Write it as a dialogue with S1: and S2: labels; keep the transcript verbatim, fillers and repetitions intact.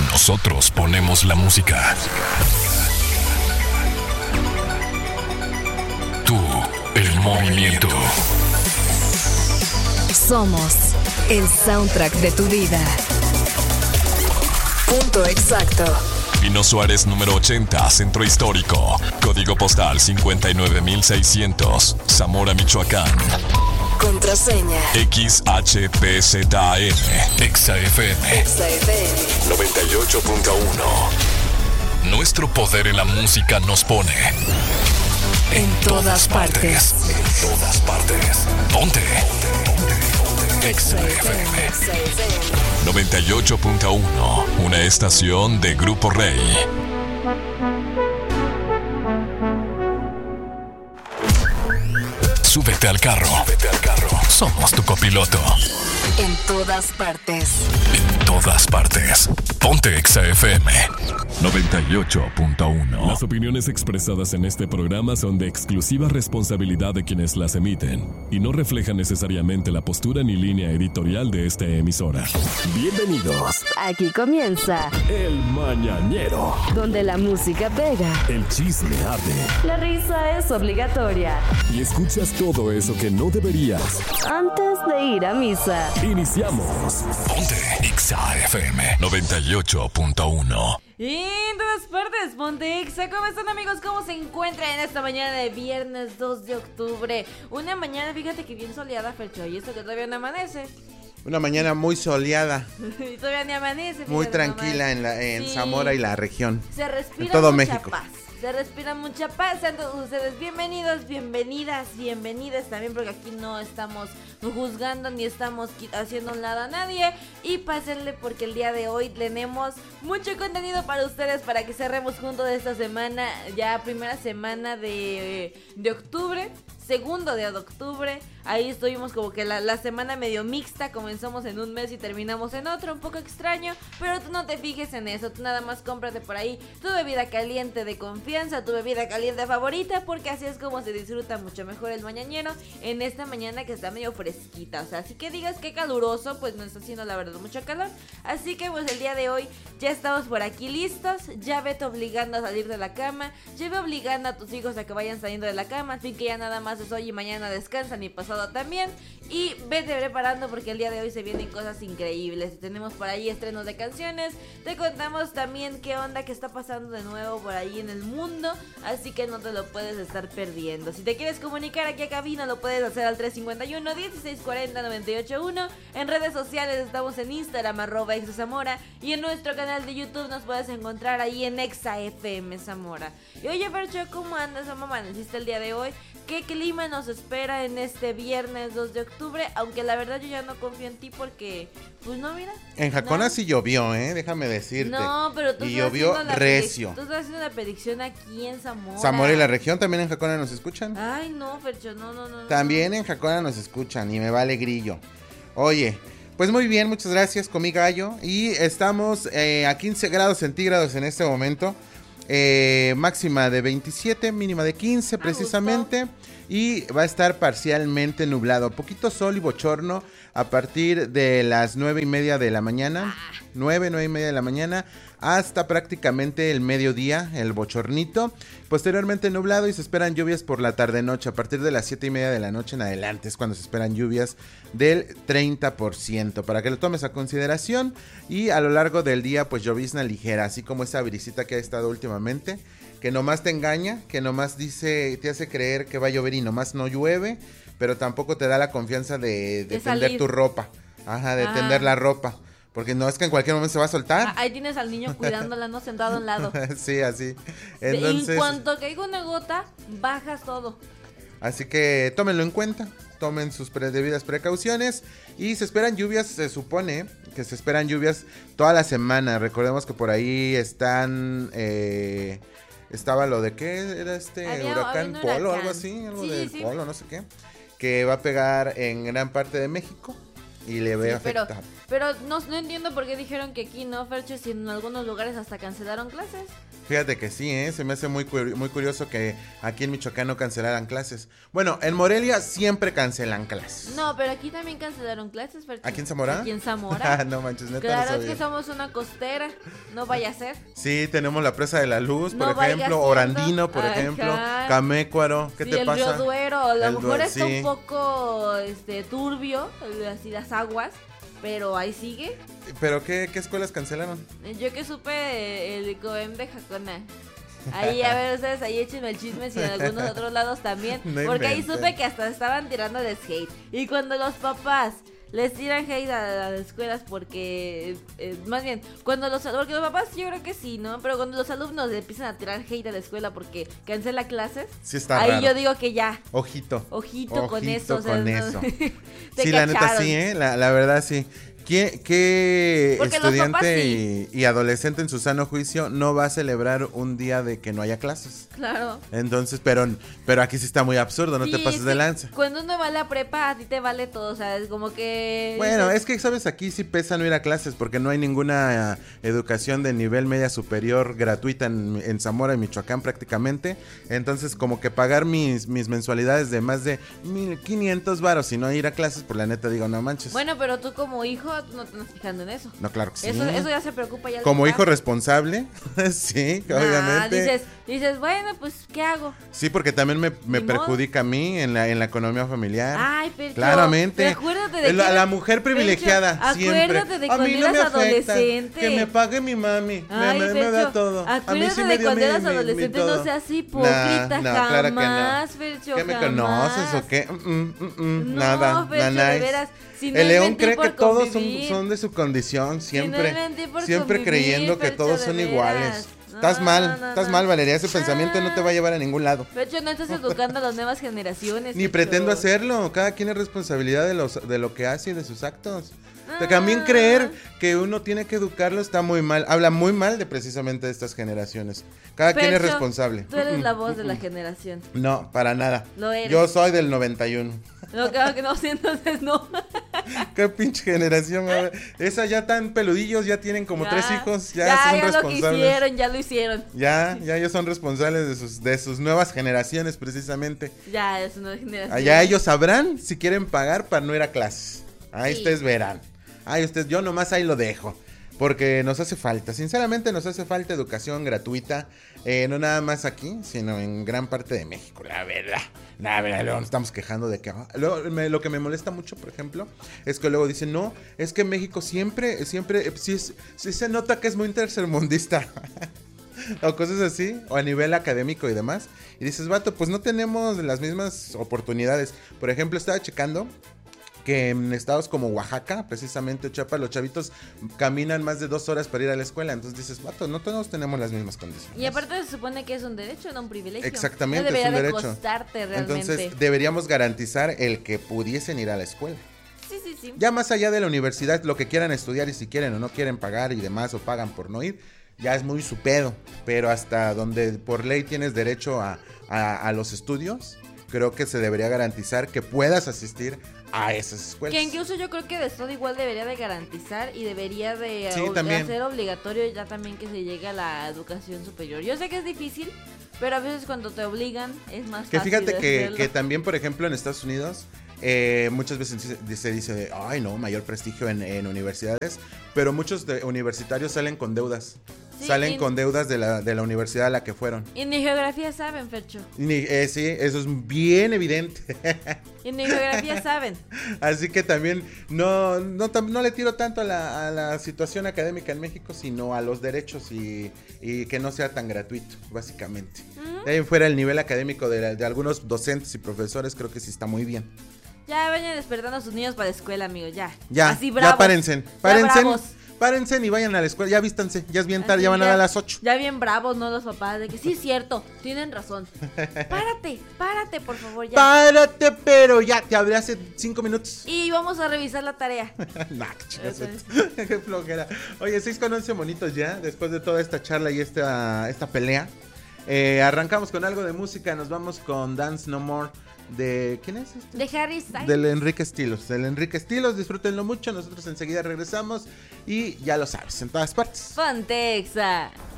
S1: Nosotros ponemos la música. Tú, el movimiento.
S2: Somos el soundtrack de tu vida. Punto exacto.
S1: Pino Suárez número ochenta, Centro Histórico. Código postal cincuenta y nueve mil seiscientos, Zamora, Michoacán.
S2: Contraseña
S1: X H P Z A M. Exa F M.
S2: Exa F M
S1: noventa y ocho punto uno. Nuestro poder en la música nos pone
S2: en, en todas, todas partes.
S1: partes. En todas partes. Ponte. Exa F M noventa y ocho punto uno. Una estación de Grupo Rey. Súbete al carro. Súbete al carro. Somos tu copiloto.
S2: En todas partes.
S1: En todas partes. Ponte Exa F M noventa y ocho punto uno.
S3: Las opiniones expresadas en este programa son de exclusiva responsabilidad de quienes las emiten y no reflejan necesariamente la postura ni línea editorial de esta emisora. Bienvenidos.
S2: Aquí comienza
S3: El Mañanero,
S2: donde la música pega,
S3: el chisme arde,
S2: la risa es obligatoria
S3: y escuchas todo eso que no deberías
S2: antes de ir a misa.
S3: Iniciamos.
S1: Ponte Exa F M noventa y ocho punto uno.
S4: Y en todas partes, Ponte Exa. ¿Cómo están, amigos? ¿Cómo se encuentran en esta mañana de viernes dos de octubre? Una mañana, fíjate que bien soleada, Fercho. Y esto que todavía no amanece.
S5: Una mañana muy soleada.
S4: Y todavía ni amanece.
S5: Muy
S4: fíjate
S5: tranquila
S4: nomás.
S5: en, la, en
S4: Sí.
S5: Zamora y la región.
S4: Se respira
S5: en todo
S4: mucha
S5: México.
S4: paz. Se respira mucha paz. Sean todos ustedes bienvenidos, bienvenidas, bienvenidas también, porque aquí no estamos juzgando ni estamos haciendo nada a nadie. Y pásenle porque el día de hoy tenemos mucho contenido para ustedes, para que cerremos juntos esta semana, ya primera semana de, de octubre. Segundo de octubre, ahí estuvimos como que la, la semana medio mixta, comenzamos en un mes y terminamos en otro, un poco extraño, pero tú no te fijes en eso, tú nada más cómprate por ahí tu bebida caliente de confianza, tu bebida caliente favorita, porque así es como se disfruta mucho mejor el mañanero en esta mañana que está medio fresquita, o sea, así que digas que caluroso, pues no está haciendo la verdad mucho calor, así que pues el día de hoy ya estamos por aquí listos, ya vete obligando a salir de la cama, ya ve obligando a tus hijos a que vayan saliendo de la cama, así que ya nada más hoy y mañana descansan y pasado también. Y vete preparando porque el día de hoy se vienen cosas increíbles. Tenemos por ahí estrenos de canciones. Te contamos también qué onda que está pasando de nuevo por ahí en el mundo. Así que no te lo puedes estar perdiendo. Si te quieres comunicar aquí a cabina, lo puedes hacer al tres cinco uno, dieciséis cuarenta, noventa y ocho uno. En redes sociales estamos en Instagram, arroba Exa Zamora. Y en nuestro canal de YouTube nos puedes encontrar ahí en Exa F M Zamora. Y oye, Percho, ¿cómo andas? ¿Cómo amaneciste el día de hoy? ¿Qué clima nos espera en este viernes dos de octubre? Aunque la verdad yo ya no confío en ti porque, pues no, mira.
S5: En Jacona
S4: no.
S5: sí llovió, ¿eh? Déjame decirte.
S4: No, pero tú
S5: y
S4: estás
S5: llovió
S4: haciendo la
S5: recio.
S4: predic- Tú estás haciendo la predicción aquí en Zamora.
S5: Zamora y la región, ¿también en Jacona nos escuchan?
S4: Ay, no, Fercho, no, no, no.
S5: También en Jacona nos escuchan y me vale grillo. Oye, pues muy bien, muchas gracias, comí gallo. Y estamos eh, a quince grados centígrados en este momento. Eh, máxima de veintisiete, mínima de quince precisamente. Y va a estar parcialmente nublado, poquito sol y bochorno a partir de las nueve y media de la mañana, nueve, nueve y media de la mañana, hasta prácticamente el mediodía, el bochornito. Posteriormente nublado y se esperan lluvias por la tarde-noche, a partir de las siete y media de la noche en adelante es cuando se esperan lluvias del treinta por ciento, para que lo tomes a consideración. Y a lo largo del día, pues llovizna ligera, así como esa brisita que ha estado últimamente, que nomás te engaña, que nomás dice, te hace creer que va a llover y nomás no llueve, pero tampoco te da la confianza de, de, de tender salir. tu ropa, ajá, de Ajá. tender la ropa, porque no es que en cualquier momento se va a soltar.
S4: Ah, ahí tienes al niño cuidándola, no sentado a un lado.
S5: Sí, así.
S4: Entonces, en cuanto caiga una gota, bajas todo.
S5: Así que tómenlo en cuenta, tomen sus pre- debidas precauciones y se esperan lluvias, se supone que se esperan lluvias toda la semana. Recordemos que por ahí están... Eh, Estaba lo de qué era este
S4: había,
S5: huracán
S4: había
S5: Polo,
S4: huracán.
S5: algo así, algo
S4: sí,
S5: del
S4: sí.
S5: Polo, no sé qué, que va a pegar en gran parte de México. y le ve
S4: Sí, pero,
S5: afectado.
S4: pero no, no entiendo por qué dijeron que aquí no, Fercho, si en algunos lugares hasta cancelaron clases.
S5: Fíjate que sí, ¿eh? Se me hace muy, curi- muy curioso que aquí en Michoacán no cancelaran clases. Bueno, en Morelia siempre cancelan clases.
S4: No, pero aquí también cancelaron clases, Fercho.
S5: ¿Aquí en Zamora?
S4: Aquí en Zamora.
S5: No manches, neta,
S4: Claro,
S5: no
S4: es
S5: sabía.
S4: que somos una costera, no vaya a ser.
S5: Sí, tenemos la Presa de la Luz, por
S4: No vaya
S5: ejemplo,
S4: siendo.
S5: Orandino, por
S4: Ajá.
S5: ejemplo, Camécuaro, ¿qué
S4: Sí,
S5: te
S4: el
S5: pasa?
S4: río Duero, a lo
S5: El
S4: mejor
S5: Due-
S4: está
S5: sí.
S4: un poco este, turbio, así las aguas, pero ahí sigue.
S5: ¿Pero qué, qué escuelas cancelaron?
S4: Yo que supe el Coem de Jacona. Ahí, a ver, ustedes ahí échenme el chisme si en algunos otros lados también.
S5: No
S4: porque ahí
S5: inventen.
S4: supe que hasta estaban tirándoles hate. Y cuando los papás les tiran hate a las escuelas porque, eh, más bien, cuando los, porque los papás yo creo que sí, ¿no? Pero cuando los alumnos le empiezan a tirar hate a la escuela porque cancela clases,
S5: Sí está
S4: ahí
S5: raro.
S4: yo digo que ya,
S5: Ojito.
S4: ojito, con
S5: Ojito
S4: eso. O sea,
S5: con
S4: no-
S5: eso.
S4: te
S5: Sí, la neta
S4: cacharon.
S5: sí, ¿eh? La, la verdad sí. ¿Qué, qué
S4: Porque los
S5: estudiante
S4: papás
S5: y, y adolescente en su sano juicio no va a celebrar un día de que no haya clases?
S4: Claro.
S5: Entonces, pero, pero aquí sí está muy absurdo, no
S4: Sí,
S5: te pases
S4: es
S5: de
S4: que
S5: lanza.
S4: Cuando uno va a la prepa, a ti te vale todo, o sea, es como que...
S5: Bueno,
S4: dices,
S5: es que, ¿sabes? Aquí sí pesa no ir a clases porque no hay ninguna eh, educación de nivel media superior gratuita en, en Zamora y Michoacán prácticamente. Entonces, como que pagar mis, mis mensualidades de más de mil quinientos varos y no ir a clases, por la neta digo, no manches.
S4: Bueno, pero tú como hijo, tú no te estás fijando en eso.
S5: No, claro que sí.
S4: Eso, eso ya se preocupa ya. el
S5: Como
S4: papá.
S5: hijo responsable, sí,
S4: Nah,
S5: obviamente.
S4: Dices, dices, bueno, pues, ¿qué hago?
S5: Sí, porque también me, me
S4: Ni
S5: perjudica a mí en la, en la economía familiar.
S4: Ay, pero
S5: Claramente.
S4: acuérdate de
S5: la,
S4: que-
S5: la mujer privilegiada,
S4: Fercho,
S5: siempre.
S4: acuérdate de
S5: a
S4: cuando
S5: mí no me
S4: eras
S5: afecta.
S4: adolescente.
S5: Que me pague mi mami. Me-
S4: Ay,
S5: me, me
S4: Fercho,
S5: da todo. A mí
S4: acuérdate
S5: sí me
S4: de
S5: dio
S4: cuando
S5: mi-
S4: eras
S5: mi- mi
S4: adolescente,
S5: todo.
S4: no seas hipócrita,
S5: Nah, no, claro que no.
S4: jamás, Fercho,
S5: ¿Qué me
S4: jamás.
S5: conoces o qué? Mm, mm, mm, mm,
S4: No,
S5: nada,
S4: Fercho,
S5: nanay.
S4: de veras, si no
S5: El
S4: es
S5: león
S4: mentir
S5: cree
S4: por
S5: que todos son,
S4: convivir.
S5: son de su condición, siempre.
S4: es mentir por
S5: Siempre
S4: convivir,
S5: creyendo que
S4: Fercho,
S5: todos
S4: de
S5: son
S4: veras.
S5: iguales.
S4: No,
S5: Estás mal,
S4: no,
S5: estás
S4: no.
S5: mal, Valeria. Ese pensamiento no te va a llevar a ningún lado.
S4: Fercho, no estás educando a las nuevas generaciones.
S5: Ni
S4: Fercho.
S5: pretendo hacerlo. Cada quien es responsabilidad de, los, de lo que hace y de sus actos.
S4: Ah.
S5: También creer que uno tiene que educarlo está muy mal. Habla muy mal de precisamente de estas generaciones. Cada quien es
S4: Fercho,
S5: responsable.
S4: Tú eres la voz de la generación.
S5: No, para nada.
S4: Lo eres.
S5: Yo soy del noventa y uno.
S4: No, claro que no, sí, entonces no.
S5: Qué pinche generación. güey. Esa ya tan peludillos, ya tienen como
S4: Ya,
S5: tres hijos. Ya,
S4: ya,
S5: son
S4: ya lo que
S5: responsables.
S4: hicieron, ya lo hicieron.
S5: Ya, ya ellos son responsables de sus, de sus nuevas generaciones precisamente.
S4: Ya, es una generación.
S5: Allá ellos sabrán si quieren pagar para no ir a clases. Ahí
S4: Sí.
S5: ustedes verán. Ahí ustedes, yo nomás ahí lo dejo. Porque nos hace falta, sinceramente nos hace falta educación gratuita. eh, no nada más aquí, sino en gran parte de México, la verdad. La verdad, luego nos estamos quejando de que... ah, luego, me- lo que me molesta mucho, por ejemplo, es que luego dicen, no, es que México siempre, siempre, eh, sí, es- sí se nota que es muy tercermundista. O cosas así, o a nivel académico y demás. Y dices, vato, pues no tenemos las mismas oportunidades. Por ejemplo, estaba checando que en estados como Oaxaca, precisamente Chiapas, los chavitos caminan más de dos horas para ir a la escuela. Entonces dices, vato, no todos tenemos las mismas condiciones.
S4: Y aparte se supone que es un derecho, no un privilegio.
S5: Exactamente,
S4: no debería
S5: es un
S4: de
S5: derecho.
S4: costarte realmente.
S5: Entonces deberíamos garantizar el que pudiesen ir a la escuela.
S4: sí, sí, sí.
S5: Ya más allá de la universidad, lo que quieran estudiar y si quieren o no quieren pagar y demás o pagan por no ir, ya es muy su pedo. Pero hasta donde por ley tienes derecho a, a, a los estudios, creo que se debería garantizar que puedas asistir a esas escuelas.
S4: Que incluso yo creo que de todo igual debería de garantizar y debería de
S5: Sí,
S4: ob-
S5: también.
S4: hacer obligatorio ya también que se llegue a la educación superior. Yo sé que es difícil, pero a veces cuando te obligan es más
S5: Que
S4: fácil
S5: fíjate que,
S4: hacerlo.
S5: que también, por ejemplo, en Estados Unidos, eh, muchas veces se, se dice, ay no, mayor prestigio en, en universidades, pero muchos de universitarios salen con deudas.
S4: Sí,
S5: salen
S4: y-
S5: con deudas de la, de la universidad a la que fueron.
S4: Y ni geografía saben, Fercho.
S5: Y ni- eh, sí, eso es bien evidente.
S4: Y ni geografía saben.
S5: Así que también no, no, tam- no le tiro tanto a la, a la situación académica en México, sino a los derechos y, y que no sea tan gratuito, básicamente. De ahí en fuera el nivel académico de, la- de algunos docentes y profesores creo que sí está muy bien.
S4: Ya vayan despertando a sus niños para la escuela, amigos, ya.
S5: Ya,
S4: Así bravos.
S5: ya párense,
S4: Ya
S5: párense,
S4: bravos.
S5: párense y vayan a la escuela, ya vístanse, ya es bien tarde,
S4: Así,
S5: ya van a dar a las ocho.
S4: Ya bien bravos, ¿no? Los papás, de que sí es cierto, tienen razón. Párate, párate, por favor, ya.
S5: Párate, pero ya, te hablé hace cinco minutos.
S4: Y vamos a revisar la tarea.
S5: Nah, qué chingas,
S4: Eso
S5: qué flojera. Oye, seis con once monitos ya, después de toda esta charla y esta, esta pelea. Eh, arrancamos con algo de música, nos vamos con Dance No More de ¿quién es este?
S4: De Harry Styles.
S5: Del Enrique Estilos, del Enrique Estilos, disfrútenlo mucho, nosotros enseguida regresamos y ya lo sabes, en todas partes.
S4: Ponte Exa.